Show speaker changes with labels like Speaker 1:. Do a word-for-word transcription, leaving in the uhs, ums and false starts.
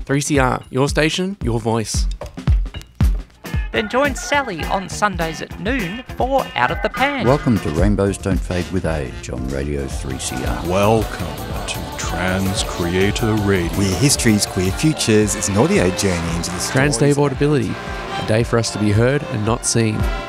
Speaker 1: three C R, your station, your voice.
Speaker 2: Then join Sally on Sundays at noon for Out of the Pan.
Speaker 3: Welcome to Rainbows Don't Fade with Age on Radio three C R.
Speaker 4: Welcome to Trans Creator Radio,
Speaker 5: where history's queer futures is an audio journey into the
Speaker 1: Trans Day of Audibility, a day for us to be heard and not seen.